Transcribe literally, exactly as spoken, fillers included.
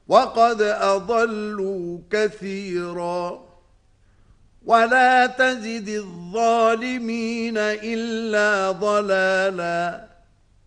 وقد أضلوا كثيرا ولا تزد الظالمين إلا ضلالا